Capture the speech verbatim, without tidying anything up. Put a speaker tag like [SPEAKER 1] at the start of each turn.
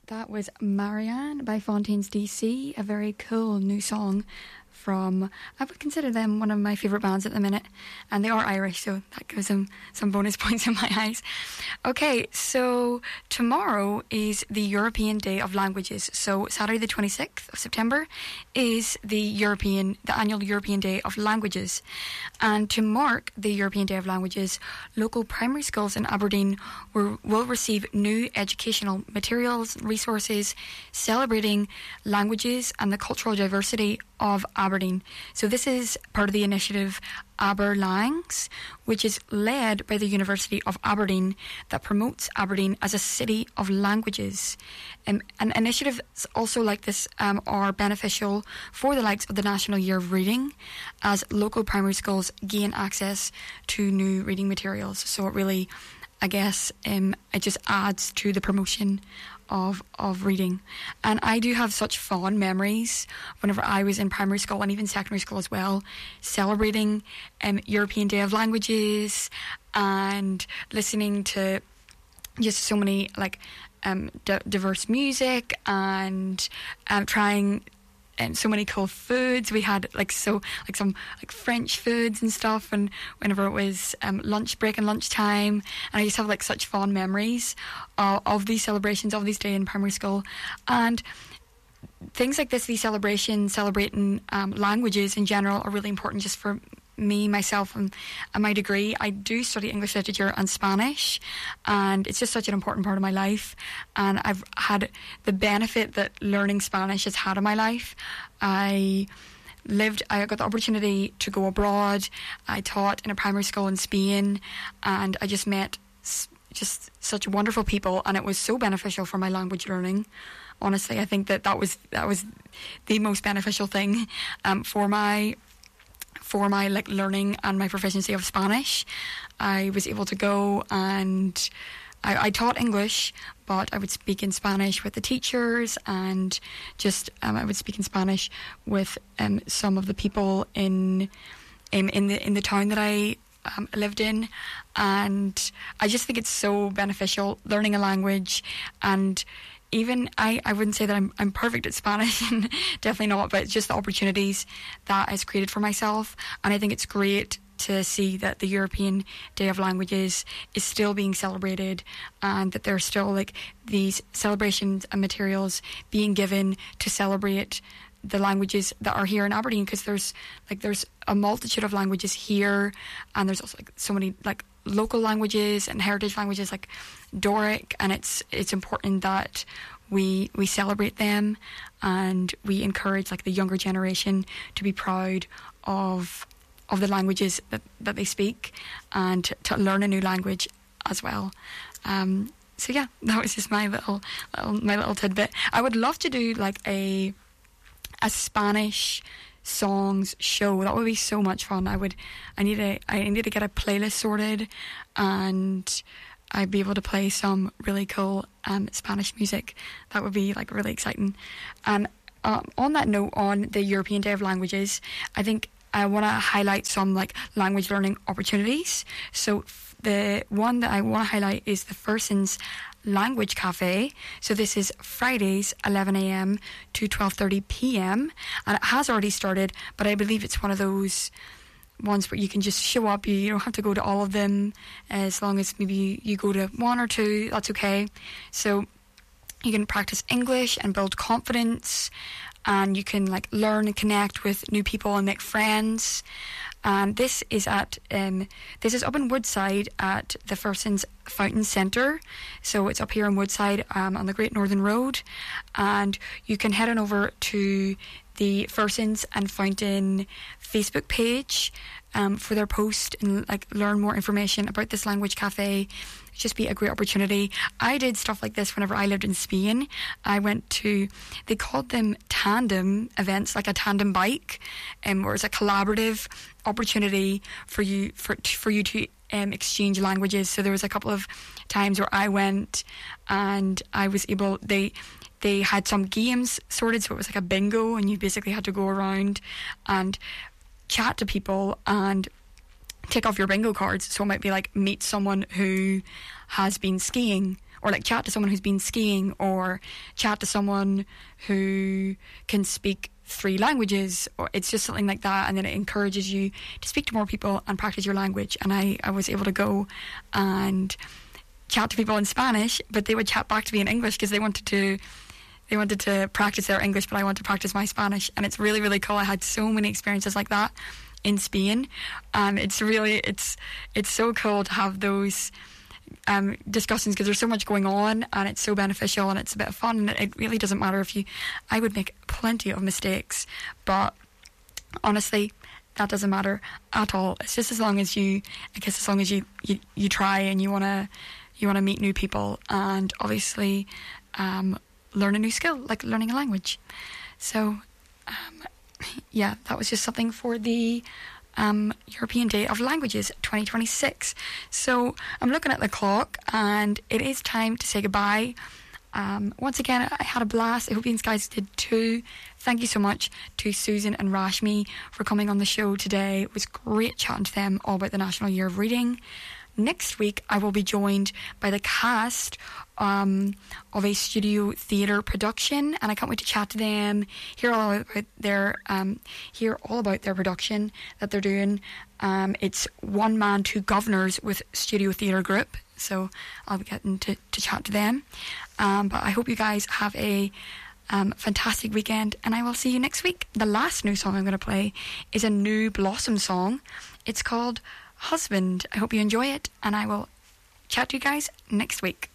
[SPEAKER 1] That was Marianne by Fontaines D C, a very cool new song from, I would consider them one of my favourite bands at the minute, and they are Irish, so that gives them some bonus points in my eyes. Okay, so tomorrow is the European Day of Languages. So Saturday the twenty-sixth of September is the European, the annual European Day of Languages. And to mark the European Day of Languages, local primary schools in Aberdeen will, will receive new educational materials, resources, celebrating languages and the cultural diversity of Aberdeen. So this is part of the initiative Aberlangs, which is led by the University of Aberdeen, that promotes Aberdeen as a city of languages. Um, and initiatives also like this um, are beneficial for the likes of the National Year of Reading, as local primary schools gain access to new reading materials. So it really, I guess, um, it just adds to the promotion of of reading. And I do have such fond memories whenever I was in primary school and even secondary school as well, celebrating um, European Day of Languages and listening to just so many like um, d- diverse music and um, trying and so many cool foods. We had like so like some like French foods and stuff, and whenever it was um, lunch break and lunchtime, and I just have like such fond memories of, of these celebrations, of these days in primary school. And things like this, these celebrations, celebrating um, languages in general, are really important just for me, myself, and, and my degree. I do study English literature and Spanish, and it's just such an important part of my life. And I've had the benefit that learning Spanish has had in my life. I lived, I got the opportunity to go abroad. I taught in a primary school in Spain, and I just met s- just such wonderful people, and it was so beneficial for my language learning. Honestly, I think that that was that was the most beneficial thing um, for my for my like learning and my proficiency of Spanish. I was able to go and I, I taught English, but I would speak in Spanish with the teachers, and just um, I would speak in Spanish with um, some of the people in in in the in the town that I um, lived in. And I just think it's so beneficial learning a language. And even I, I wouldn't say that I'm I'm perfect at Spanish, definitely not, but it's just the opportunities that has created for myself. And I think it's great to see that the European Day of Languages is still being celebrated, and that there are still like these celebrations and materials being given to celebrate the languages that are here in Aberdeen, because there's like there's a multitude of languages here, and there's also like so many like local languages and heritage languages like Doric, and it's it's important that we we celebrate them, and we encourage like the younger generation to be proud of of the languages that, that they speak, and to, to learn a new language as well. Um, so yeah, that was just my little, little my little tidbit. I would love to do like a a Spanish songs show. That would be so much fun. I would I need to I need to get a playlist sorted, and I'd be able to play some really cool um, Spanish music. That would be like really exciting. And um, on that note, on the European Day of Languages, I think I want to highlight some like language learning opportunities. So f- the one that I want to highlight is the Furson's Language Cafe. So this is Fridays, eleven a.m. to twelve thirty p.m. and it has already started, but I believe it's one of those ones where you can just show up. You don't have to go to all of them, as long as maybe you, you go to one or two, that's okay. So you can practice English and build confidence, and you can like learn and connect with new people and make friends. And this is at um, this is up in Woodside at the Furson's Fountain Centre. So it's up here in Woodside um, on the Great Northern Road, and you can head on over to the Furson's and Fountain Facebook page um, for their post and like learn more information about this language cafe. Just be a great opportunity. I did stuff like this whenever I lived in Spain. I went to, they called them tandem events, like a tandem bike, um, where it's a collaborative opportunity for you for for you to um, exchange languages. So there was a couple of times where I went and I was able, they they had some games sorted, so it was like a bingo, and you basically had to go around and chat to people and tick off your bingo cards. So it might be like meet someone who has been skiing, or like chat to someone who's been skiing, or chat to someone who can speak three languages, or it's just something like that, and then it encourages you to speak to more people and practice your language. And I, I was able to go and chat to people in Spanish, but they would chat back to me in English because they wanted to they wanted to practice their English, but I wanted to practice my Spanish. And it's really, really cool. I had so many experiences like that in Spain. Um, it's really it's it's so cool to have those um, discussions, because there's so much going on and it's so beneficial and it's a bit of fun, and it really doesn't matter if you I would make plenty of mistakes, but honestly that doesn't matter at all. It's just as long as you I guess as long as you, you, you try and you want to you want to meet new people, and obviously um, learn a new skill, like learning a language. So um, yeah, that was just something for the Um, European Day of Languages twenty twenty-six. So I'm looking at the clock and it is time to say goodbye. Um, once again, I had a blast. I hope you guys did too. Thank you so much to Susan and Rashmi for coming on the show today. It was great chatting to them all about the National Year of Reading. Next week, I will be joined by the cast um, of a studio theatre production, and I can't wait to chat to them, hear all about their um, hear all about their production that they're doing. Um, it's One Man, Two Governors with Studio Theatre Group, so I'll be getting to, to chat to them. Um, but I hope you guys have a um, fantastic weekend, and I will see you next week. The last new song I'm going to play is a new Blossom song. It's called Husband. I hope you enjoy it, and I will chat to you guys next week.